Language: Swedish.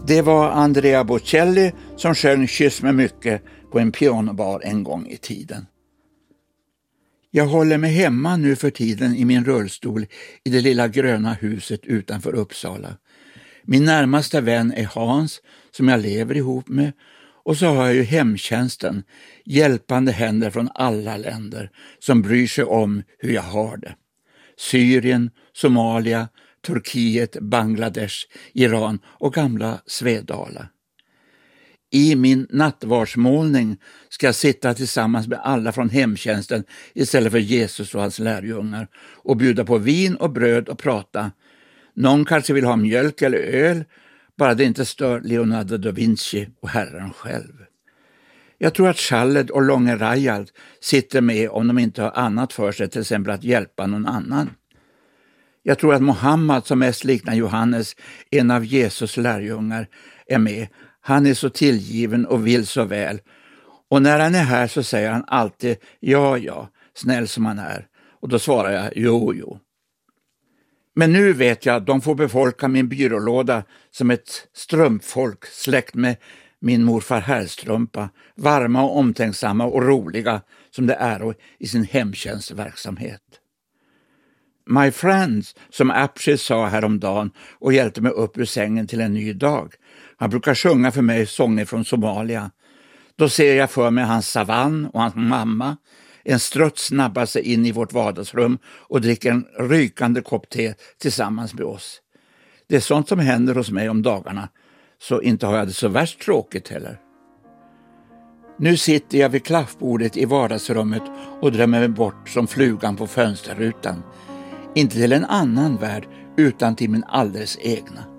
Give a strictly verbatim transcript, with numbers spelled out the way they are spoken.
Det var Andrea Bocelli som sjöng Kyss mig mycket på en pianobar en gång i tiden. Jag håller mig hemma nu för tiden i min rullstol i det lilla gröna huset utanför Uppsala. Min närmaste vän är Hans som jag lever ihop med, och så har jag ju hemtjänsten, hjälpande händer från alla länder som bryr sig om hur jag har det. Syrien, Somalia, Turkiet, Bangladesh, Iran och gamla Svedala. I min nattvardsmålning ska jag sitta tillsammans med alla från hemtjänsten istället för Jesus och hans lärjungar och bjuda på vin och bröd och prata. Någon kanske vill ha mjölk eller öl, bara det inte stör Leonardo da Vinci och Herren själv. Jag tror att Khaled och Långe Rajald sitter med om de inte har annat för sig, till exempel att hjälpa någon annan. Jag tror att Mohammed, som mest liknar Johannes, en av Jesus lärjungar, är med. Han är så tillgiven och vill så väl. Och när han är här så säger han alltid ja, ja, snäll som han är. Och då svarar jag jo, jo. Men nu vet jag att de får befolka min byrålåda som ett strumpfolk släkt med min morfar Herrstrumpa, varma och omtänksamma och roliga som det är i sin hemtjänstverksamhet. My friends, som Apshis sa häromdagen och hjälpte mig upp ur sängen till en ny dag. Han brukar sjunga för mig sånger från Somalia. Då ser jag för mig hans savann och hans mamma. En struts snabbar sig in i vårt vardagsrum och dricker en rykande kopp te tillsammans med oss. Det är sånt som händer hos mig om dagarna, så inte har jag det så värst tråkigt heller. Nu sitter jag vid klaffbordet i vardagsrummet och drömmer mig bort som flugan på fönsterrutan. Inte till en annan värld utan till min alldeles egna.